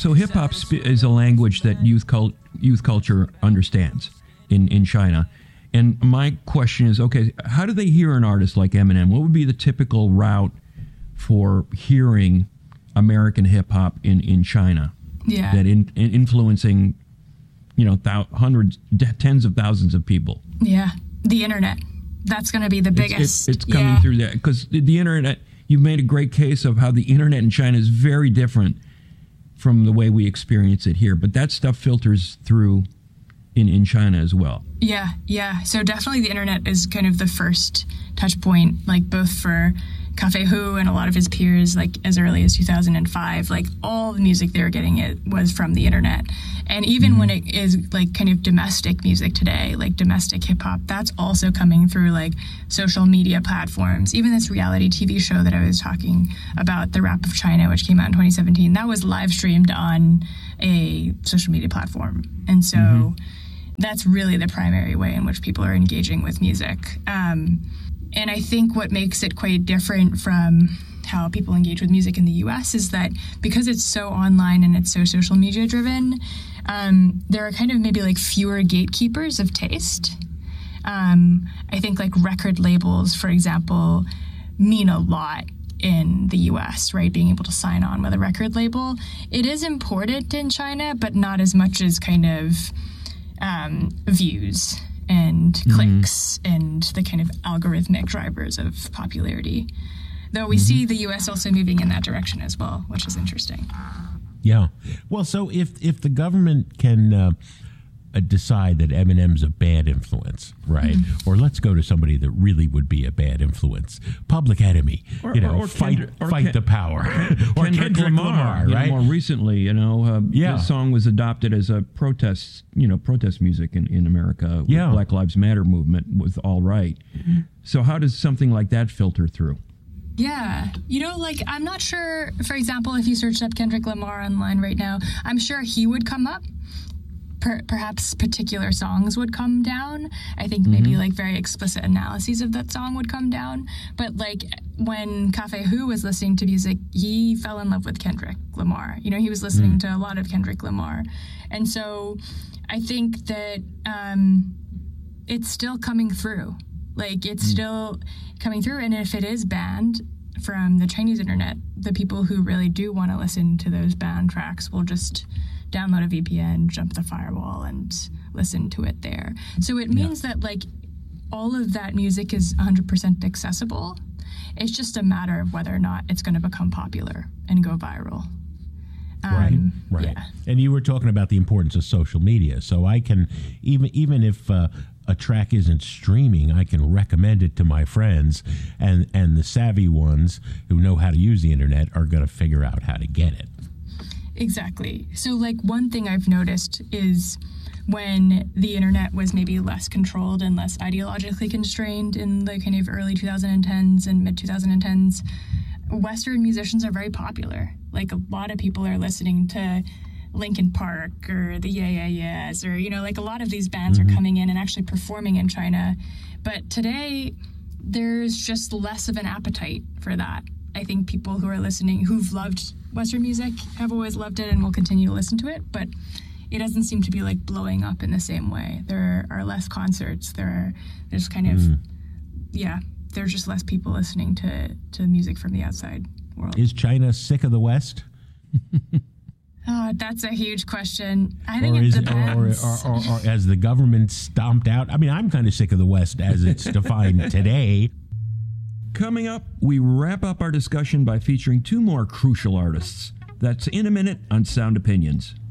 So hip hop is a language that youth culture understands in China. And my question is, okay, how do they hear an artist like Eminem? What would be the typical route for hearing American hip hop in China? Yeah. That influencing, hundreds, tens of thousands of people. Yeah. The internet. That's going to be the biggest. It's coming through that because the internet. You've made a great case of how the internet in China is very different from the way we experience it here, but that stuff filters through in China as well. Yeah. So definitely the internet is kind of the first touch point, like both for Cafe Hu and a lot of his peers, like as early as 2005, like all the music they were getting it was from the internet. And even when it is like kind of domestic music today, like domestic hip hop, that's also coming through like social media platforms. Even this reality TV show that I was talking about, The Rap of China, which came out in 2017, that was live streamed on a social media platform. And so that's really the primary way in which people are engaging with music. And I think what makes it quite different from how people engage with music in the US is that because it's so online and it's so social media driven, there are kind of maybe like fewer gatekeepers of taste. I think like record labels, for example, mean a lot in the US, right? Being able to sign on with a record label. It is important in China, but not as much as kind of views and clicks and the kind of algorithmic drivers of popularity. Though we see the U.S. also moving in that direction as well, which is interesting. Yeah. Well, so if the government can decide that Eminem's a bad influence, right? Or let's go to somebody that really would be a bad influence. Public Enemy, or fight the power. Or Kendrick Lamar, right? More recently, this song was adopted as a protest, protest music in America. With Black Lives Matter movement was all right. So how does something like that filter through? Yeah. I'm not sure, for example, if you searched up Kendrick Lamar online right now, I'm sure he would come up. Perhaps particular songs would come down. I think maybe like very explicit analyses of that song would come down. But like when Cafe Hu was listening to music, he fell in love with Kendrick Lamar. He was listening to a lot of Kendrick Lamar. And so I think that it's still coming through. Like it's still coming through. And if it is banned from the Chinese internet, the people who really do want to listen to those banned tracks will just download a VPN, jump the firewall, and listen to it there. So it means that like all of that music is 100% accessible. It's just a matter of whether or not it's going to become popular and go viral. Right. Yeah. And you were talking about the importance of social media. So I can, even if a track isn't streaming, I can recommend it to my friends, and the savvy ones who know how to use the internet are going to figure out how to get it. Exactly. So like one thing I've noticed is when the internet was maybe less controlled and less ideologically constrained in the kind of early 2010s and mid 2010s, Western musicians are very popular. Like a lot of people are listening to Linkin Park or the Yeah Yeah Yeahs, or like a lot of these bands are coming in and actually performing in China. But today there's just less of an appetite for that. I think people who are listening, who've loved Western music, have always loved it and will continue to listen to it, but it doesn't seem to be like blowing up in the same way. There are less concerts. There's kind of, there's just less people listening to music from the outside world. Is China sick of the West? Oh, that's a huge question. I think it depends. Or as the government stomped out. I mean, I'm kind of sick of the West as it's defined today. Coming up, we wrap up our discussion by featuring two more crucial artists. That's in a minute on Sound Opinions.